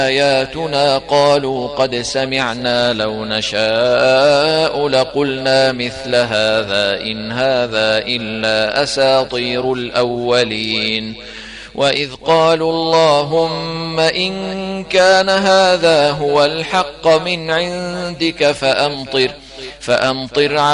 آياتنا قالوا قد سمعنا لو نشاء لقلنا مثل هذا إن هذا إلا أساطير الأولين وإذ قالوا اللهم إن كان هذا هو الحق من عندك فأمطر